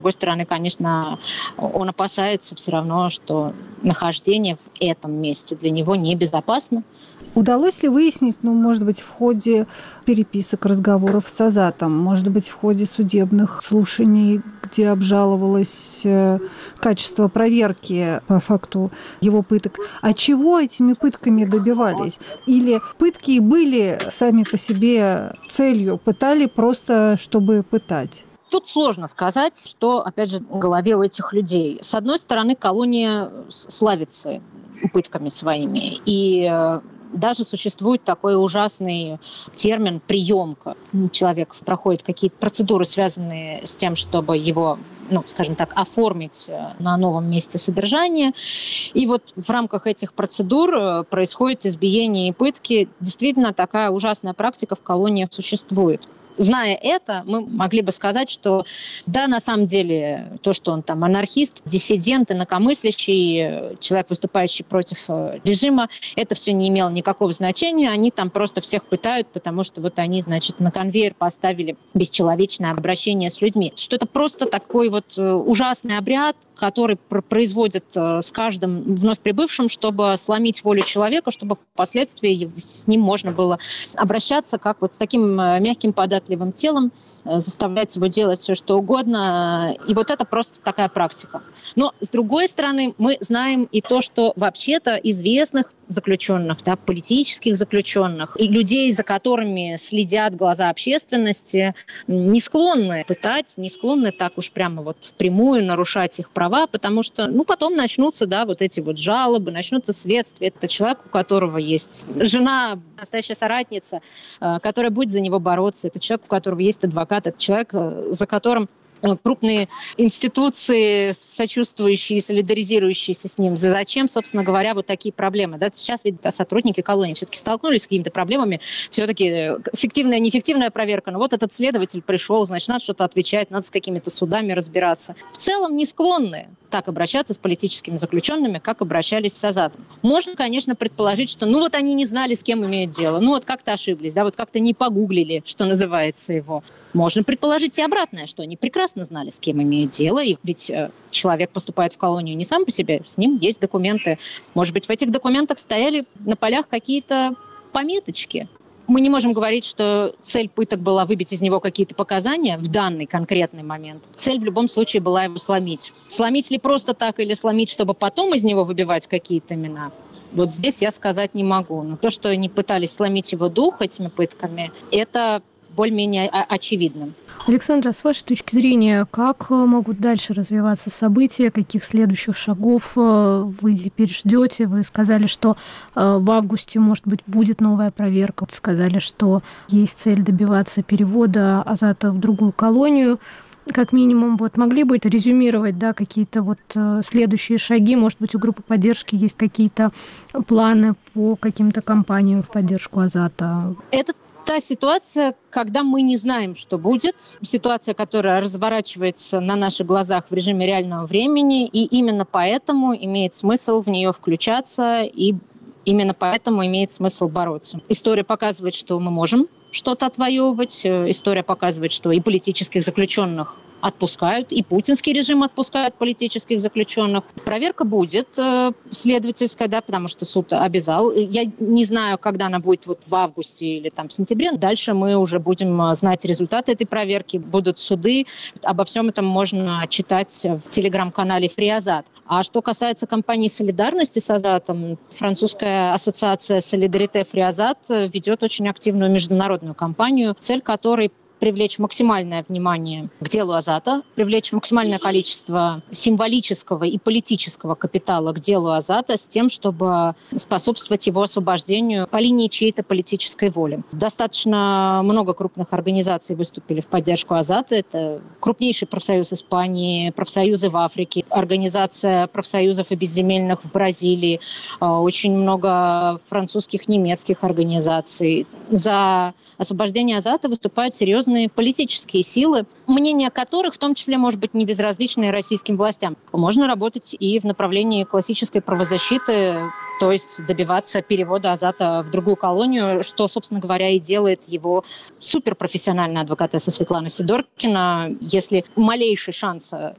другой стороны, конечно, он опасается все равно, что нахождение в этом месте для него небезопасно. Удалось ли выяснить, может быть, в ходе переписок, разговоров с Азатом, может быть, в ходе судебных слушаний, где обжаловалось качество проверки по факту его пыток, а чего этими пытками добивались? Или пытки были сами по себе целью, пытали просто, чтобы пытать? Тут сложно сказать, что, опять же, в голове у этих людей. С одной стороны, колония славится пытками своими. И даже существует такой ужасный термин «приемка». Человек проходит какие-то процедуры, связанные с тем, чтобы его, скажем так, оформить на новом месте содержания. И вот в рамках этих процедур происходит избиение и пытки. Действительно, такая ужасная практика в колониях существует. Зная это, мы могли бы сказать, что да, на самом деле, то, что он там анархист, диссидент, инакомыслящий, человек, выступающий против режима, это все не имело никакого значения. Они там просто всех пытают, потому что вот они, значит, на конвейер поставили бесчеловечное обращение с людьми. Что это просто такой вот ужасный обряд, который производят с каждым вновь прибывшим, чтобы сломить волю человека, чтобы впоследствии с ним можно было обращаться как вот с таким мягким податливым телом, заставлять его делать все, что угодно. И вот это просто такая практика. Но, с другой стороны, мы знаем и то, что вообще-то известных заключенных, политических заключенных и людей, за которыми следят глаза общественности, не склонны пытать, не склонны так уж прямо вот впрямую нарушать их права, потому что, потом начнутся, вот эти вот жалобы, начнутся следствия. Это человек, у которого есть жена, настоящая соратница, которая будет за него бороться. Это человек, у которого есть адвокат. Это человек, за которым крупные институции, сочувствующие, солидаризирующиеся с ним. Зачем, собственно говоря, вот такие проблемы? Сейчас ведь сотрудники колонии все-таки столкнулись с какими-то проблемами. Все-таки фиктивная, неэффективная проверка. Но вот этот следователь пришел, значит, надо что-то отвечать, надо с какими-то судами разбираться. В целом не склонны так обращаться с политическими заключенными, как обращались с Азатом. Можно, конечно, предположить, что они не знали, с кем имеют дело. Как-то ошиблись, как-то не погуглили, что называется его. Можно предположить и обратное, что они прекрасно знали, с кем имеют дело, и ведь человек поступает в колонию не сам по себе, с ним есть документы. Может быть, в этих документах стояли на полях какие-то пометочки. Мы не можем говорить, что цель пыток была выбить из него какие-то показания в данный конкретный момент. Цель в любом случае была его сломить. Сломить ли просто так или сломить, чтобы потом из него выбивать какие-то имена? Вот здесь я сказать не могу. Но то, что они пытались сломить его дух этими пытками, это более-менее очевидно. Александра, с вашей точки зрения, как могут дальше развиваться события, каких следующих шагов вы теперь ждете? Вы сказали, что в августе, может быть, будет новая проверка. Сказали, что есть цель добиваться перевода Азата в другую колонию. Как минимум, могли бы резюмировать, какие-то следующие шаги? Может быть, у группы поддержки есть какие-то планы по каким-то кампаниям в поддержку Азата? Это та ситуация, когда мы не знаем, что будет. Ситуация, которая разворачивается на наших глазах в режиме реального времени, и именно поэтому имеет смысл в нее включаться, и именно поэтому имеет смысл бороться. История показывает, что мы можем что-то отвоевывать. История показывает, что и политических заключенных отпускают, и путинский режим отпускает политических заключенных. Проверка будет следовательская, потому что суд обязал. Я не знаю, когда она будет в августе или в сентябре. Дальше мы уже будем знать результаты этой проверки, будут суды. Обо всем этом можно читать в телеграм-канале Free Azat. А что касается кампании солидарности с Азатом, французская ассоциация Солидарите Free Azat ведет очень активную международную кампанию, цель которой привлечь максимальное внимание к делу Азата, привлечь максимальное количество символического и политического капитала к делу Азата с тем, чтобы способствовать его освобождению по линии чьей-то политической воли. Достаточно много крупных организаций выступили в поддержку Азата. Это крупнейший профсоюз Испании, профсоюзы в Африке, организация профсоюзов и безземельных в Бразилии, очень много французских, немецких организаций. За освобождение Азата выступают серьезные политические силы, мнения которых в том числе может быть не безразличны российским властям. Можно работать и в направлении классической правозащиты, то есть добиваться перевода Азата в другую колонию, что, собственно говоря, и делает его суперпрофессиональная адвокатесса Светлана Сидоркина. Если малейший шанс